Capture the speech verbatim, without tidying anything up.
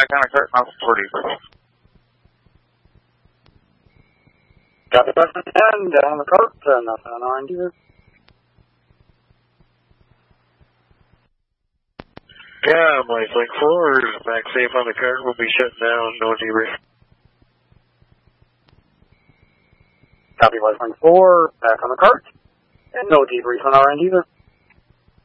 back on the cart, not for debrief. Copy, Western ten, down on the cart, uh, nothing on R and D there. Yeah, Mike Link four, back safe on the cart, we'll be shutting down, no debrief. Copy, Western four, back on the cart, and no debrief on R and D there.